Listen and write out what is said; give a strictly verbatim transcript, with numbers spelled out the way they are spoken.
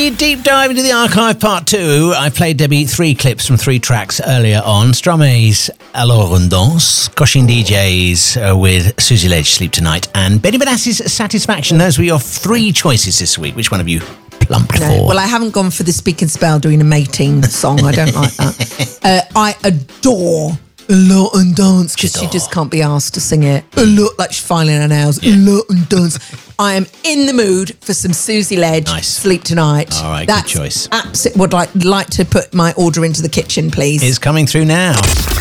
We deep dive into the archive part two. I played Debbie three clips from three tracks earlier on. Stromae's Alors on danse, Cochin D Js uh, with Susie Ledge, Sleep Tonight, and Benny Benassi's Satisfaction. Those were your three choices this week. Which one have you plumped no, for? Well, I haven't gone for the Speak and Spell doing a mating song. I don't like that. Uh, I adore Alors on danse because she just can't be asked to sing it. Alors, like she's filing her nails. Yeah. Alors on danse. I am in the mood for some Susie Ledge. Nice. Sleep Tonight. All right, That's good choice. Abso- would like like to put my order into the kitchen, please. It's coming through now.